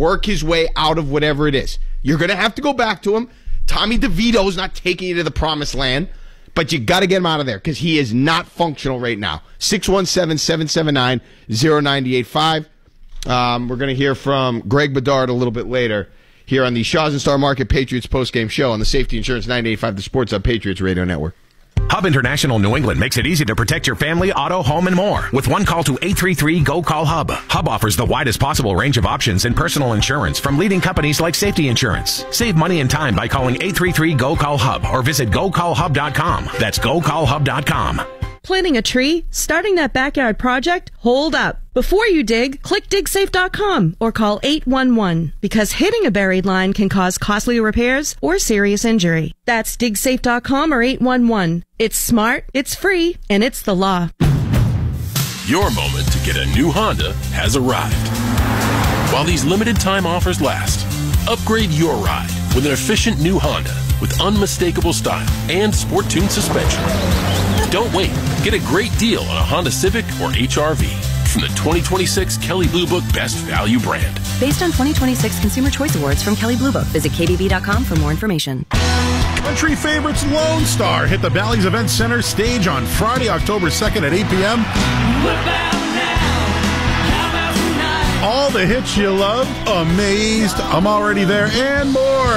work his way out of whatever it is. You're going to have to go back to him. Tommy DeVito's not taking you to the promised land, but you got to get him out of there because he is not functional right now. 617-779-0985. We're going to hear from Greg Bedard a little bit later here on the Shaw's and Star Market Patriots postgame show on the Safety Insurance 98.5 The Sports Hub Patriots Radio Network. Hub International New England makes it easy to protect your family, auto, home, and more. With one call to 833-GO-CALL-HUB. Hub offers the widest possible range of options in personal insurance from leading companies like Safety Insurance. Save money and time by calling 833-GO-CALL-HUB or visit GoCallHub.com. That's GoCallHub.com. Planting a tree? Starting that backyard project? Hold up. Before you dig, click digsafe.com or call 811 because hitting a buried line can cause costly repairs or serious injury. That's digsafe.com or 811. It's smart, it's free, and it's the law. Your moment to get a new Honda has arrived. While these limited time offers last, upgrade your ride with an efficient new Honda with unmistakable style and sport-tuned suspension. Don't wait. Get a great deal on a Honda Civic or HR-V from the 2026 Kelley Blue Book Best Value brand. Based on 2026 Consumer Choice Awards from Kelley Blue Book. Visit KBB.com for more information. Country favorites Lone Star hit the Bally's Event Center stage on Friday, October 2nd at 8 p.m. All the hits you love, Amazed, I'm Already There, and more.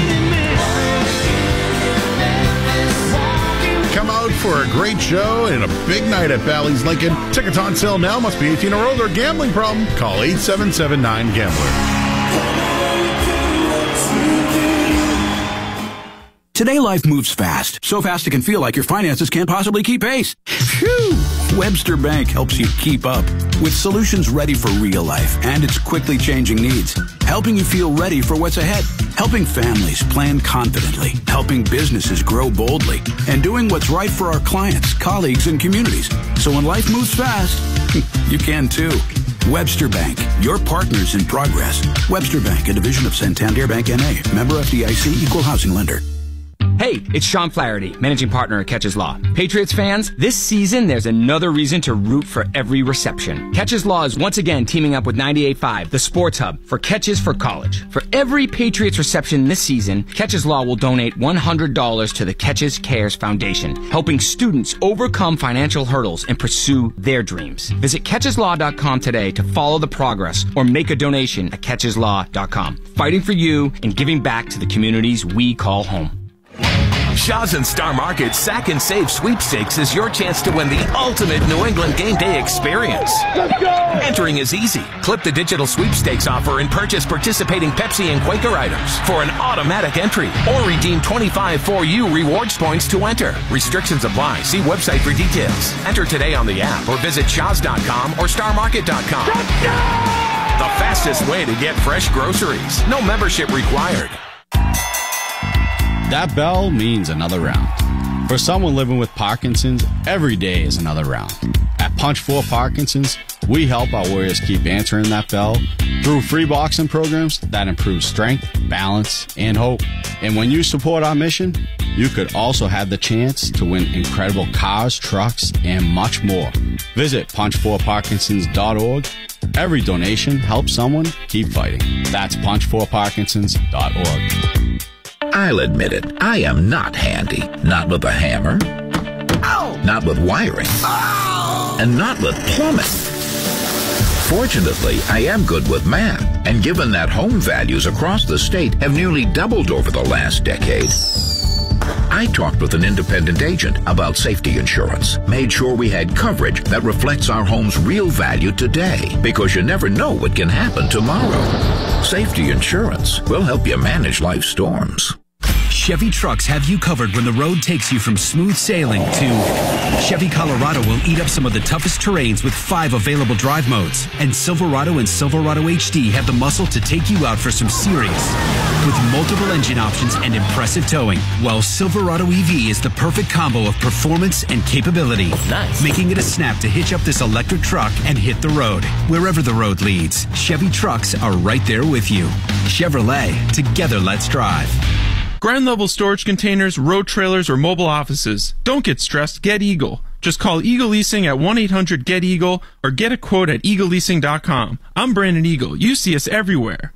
Come out for a great show and a big night at Bally's Lincoln. Tickets on sale now. Must be 18 or older. Gambling problem? Call 877-9-GAMBLER. Today, life moves fast. So fast it can feel like your finances can't possibly keep pace. Phew! Webster Bank helps you keep up with solutions ready for real life and its quickly changing needs. Helping you feel ready for what's ahead. Helping families plan confidently. Helping businesses grow boldly. And doing what's right for our clients, colleagues, and communities. So when life moves fast, you can too. Webster Bank, your partners in progress. Webster Bank, a division of Santander Bank N.A., member FDIC, equal housing lender. Hey, it's Sean Flaherty, managing partner at Catches Law. Patriots fans, this season there's another reason to root for every reception. Catches Law is once again teaming up with 98.5, the Sports Hub, for Catches for College. For every Patriots reception this season, Catches Law will donate $100 to the Catches Cares Foundation, helping students overcome financial hurdles and pursue their dreams. Visit CatchesLaw.com today to follow the progress or make a donation at CatchesLaw.com. Fighting for you and giving back to the communities we call home. Shaw's and Star Market Sack and Save Sweepstakes is your chance to win the ultimate New England game day experience. Let's go! Entering is easy. Clip the digital sweepstakes offer and purchase participating Pepsi and Quaker items for an automatic entry or redeem 25 4U rewards points to enter. Restrictions apply. See website for details. Enter today on the app or visit shaws.com or starmarket.com. The fastest way to get fresh groceries. No membership required. That bell means another round. For someone living with Parkinson's, every day is another round. At Punch 4 Parkinson's, we help our warriors keep answering that bell through free boxing programs that improve strength, balance, and hope. And when you support our mission, you could also have the chance to win incredible cars, trucks, and much more. Visit punch4parkinsons.org. Every donation helps someone keep fighting. That's punch4parkinsons.org. I'll admit it, I am not handy. Not with a hammer. Ow! Not with wiring. Ow! And not with plumbing. Fortunately, I am good with math. And given that home values across the state have nearly doubled over the last decade, I talked with an independent agent about safety insurance, made sure we had coverage that reflects our home's real value today, because you never know what can happen tomorrow. Safety insurance will help you manage life's storms. Chevy trucks have you covered when the road takes you from smooth sailing to Chevy Colorado will eat up some of the toughest terrains with 5 available drive modes. And Silverado and Silverado HD have the muscle to take you out for some serious with multiple engine options and impressive towing. While Silverado EV is the perfect combo of performance and capability. Nice. Making it a snap to hitch up this electric truck and hit the road. Wherever the road leads, Chevy trucks are right there with you. Chevrolet, together let's drive. Ground level storage containers, road trailers, or mobile offices. Don't get stressed, get Eagle. Just call Eagle Leasing at 1-800-GET-EAGLE or get a quote at eagleleasing.com. I'm Brandon Eagle. You see us everywhere.